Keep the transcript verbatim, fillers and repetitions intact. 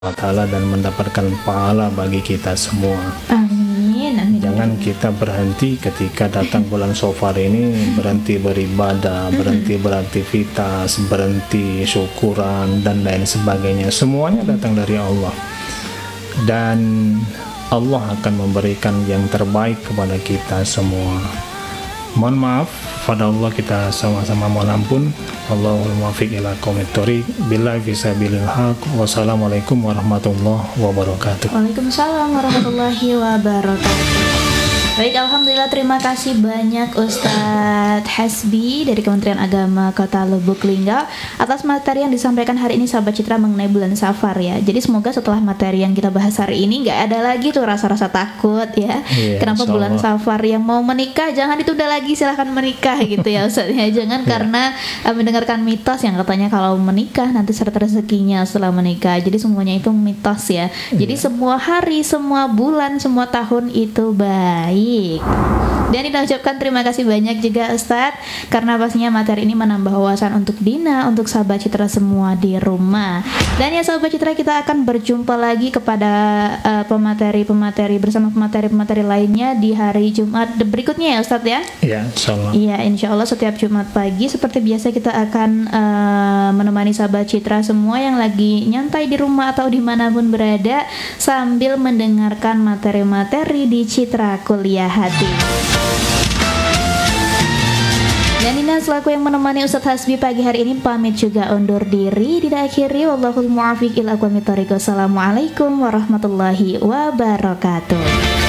wa Ta'ala dan mendapatkan pahala bagi kita semua. Amin, amin. Jangan kita berhenti ketika datang bulan Shawwal ini, berhenti beribadah, berhenti beraktivitas, berhenti syukuran dan lain sebagainya. Semuanya datang dari Allah, dan Allah akan memberikan yang terbaik kepada kita semua. Mohon maaf pada Allah, kita sama-sama mohon ampun. Allahul muwaffiq ila aqwamit thoriq. Billahi fisabilil haq. Wassalamualaikum warahmatullahi wabarakatuh. Waalaikumsalam warahmatullahi wabarakatuh. Baik, alhamdulillah, terima kasih banyak Ustadz Hasbi dari Kementerian Agama Kota Lubuk Linggau atas materi yang disampaikan hari ini sahabat Citra mengenai bulan Safar ya. Jadi semoga setelah materi yang kita bahas hari ini nggak ada lagi tuh rasa-rasa takut ya. Yeah, kenapa bulan Safar, yang mau menikah jangan ditunda lagi, silahkan menikah gitu ya Ustadz ya. Jangan yeah. karena uh, mendengarkan mitos yang katanya kalau menikah nanti serta rezekinya setelah menikah. Jadi semuanya itu mitos ya. Jadi yeah. semua hari, semua bulan, semua tahun itu baik. Dan kita ucapkan terima kasih banyak juga Ustadz, karena pastinya materi ini menambah wawasan untuk Dina, untuk sahabat Citra semua di rumah. Dan ya sahabat Citra, kita akan berjumpa lagi kepada uh, pemateri-pemateri bersama pemateri-pemateri lainnya di hari Jumat berikutnya ya Ustadz ya. Iya, insyaallah. Iya, insyaallah setiap Jumat pagi seperti biasa kita akan uh, menemani sahabat Citra semua yang lagi nyantai di rumah atau dimanapun berada sambil mendengarkan materi-materi di Citra Kuliah Hati. Dan Nina selaku yang menemani Ustadz Hasbi pagi hari ini pamit juga undur diri. Tidak akhiri, wallahul muwaffiq ila aqwamit thoriq. Wassalamualaikum warahmatullahi wabarakatuh.